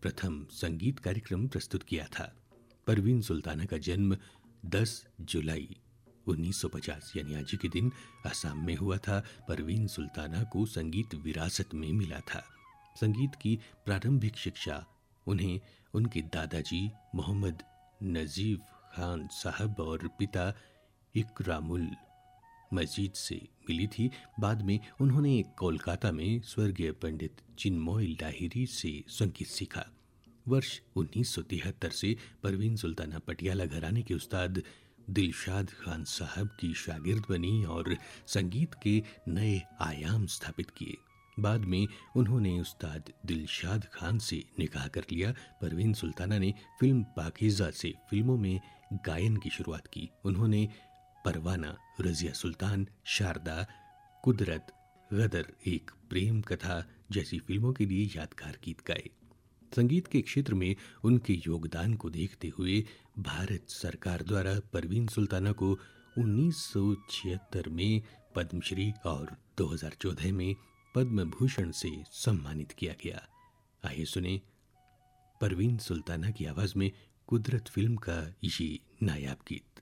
प्रथम संगीत कार्यक्रम प्रस्तुत किया था। परवीन सुल्ताना का जन्म 10 जुलाई 1950 यानी आज के दिन असम में हुआ था। परवीन सुल्ताना को संगीत विरासत में मिला था। संगीत की प्रारंभिक शिक्षा उन्हें उनके दादाजी मोहम्मद नजीब खान साहब और पिता इकरामुल मजीद से मिली थी। बाद में उन्होंने कोलकाता में स्वर्गीय पंडित चिन्मय लाहिरी से संगीत सीखा। वर्ष 1973 से परवीन सुल्ताना पटियाला घराने के उस्ताद दिलशाद खान साहब की शागिर्द बनी और संगीत के नए आयाम स्थापित किए। बाद में उन्होंने उस्ताद दिलशाद खान से निकाह कर लिया। परवीन सुल्ताना ने फिल्म पाकीज़ा से फिल्मों में गायन की शुरुआत की। उन्होंने परवाना, रजिया सुल्तान, शारदा, कुदरत, गदर, एक प्रेम कथा जैसी फिल्मों के लिए यादगार गीत गाए। संगीत के क्षेत्र में उनके योगदान को देखते हुए भारत सरकार द्वारा परवीन सुल्ताना को 1976 में पद्मश्री और 2014 में पद्म भूषण से सम्मानित किया गया। आइए सुने परवीन सुल्ताना की आवाज में कुदरत फिल्म का ये नायाब गीत।